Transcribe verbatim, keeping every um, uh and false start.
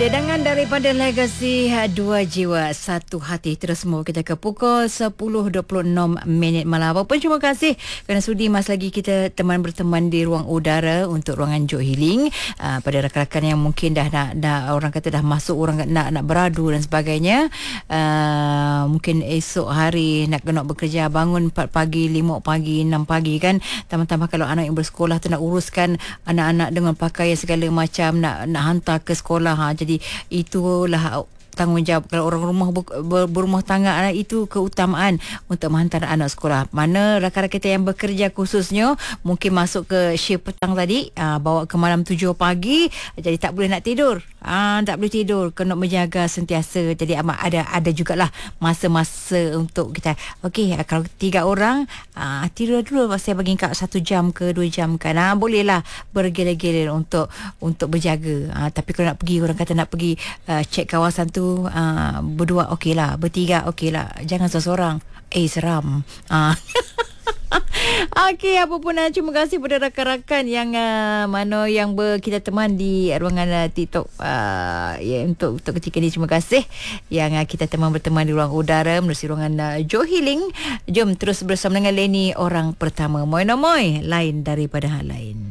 Kedengan daripada Legacy Dua Jiwa Satu Hati. Terus semua kita ke pukul sepuluh dua puluh enam minit malam. Apapun terima kasih kerana sudi mas lagi kita teman berteman di ruang udara untuk ruangan Joke Healing. Uh, pada rakan-rakan yang mungkin dah nak, dah orang kata dah masuk, orang nak nak beradu dan sebagainya. Uh, mungkin esok hari nak kena bekerja, bangun empat pagi, lima pagi, enam pagi kan. Tambah-tambah kalau anak yang bersekolah tu nak uruskan anak-anak dengan pakaian segala macam, nak nak hantar ke sekolah. Ha, jadi itulah tanggungjawab kalau orang rumah ber, ber, berumah tangga, itu keutamaan untuk menghantar anak sekolah. Mana rakan-rakan kita yang bekerja khususnya mungkin masuk ke shift petang tadi, aa, bawa ke malam tujuh pagi, jadi tak boleh nak tidur. Ah, tak boleh tidur, kena menjaga sentiasa. Jadi ada ada jugalah masa-masa untuk kita. Okey, kalau tiga orang, ah, tidur dulu, saya bagi kau satu jam ke dua jam kan. Ah, bolehlah bergilir-gilir untuk untuk berjaga. Ah, tapi kalau nak pergi, orang kata nak pergi uh, cek kawasan tu, uh, berdua okeylah, bertiga okeylah, jangan seorang. Eh, seram. Ah. Okey, apa pun, terima kasih kepada rakan-rakan yang uh, mana yang ber, kita teman di ruangan uh, TikTok uh, ya, untuk untuk ketika ini. Terima kasih yang uh, kita teman berteman di ruang udara melalui ruangan uh, Joke Healing. Jom terus bersama dengan Leni, orang pertama. Moi no moi, lain daripada hal lain.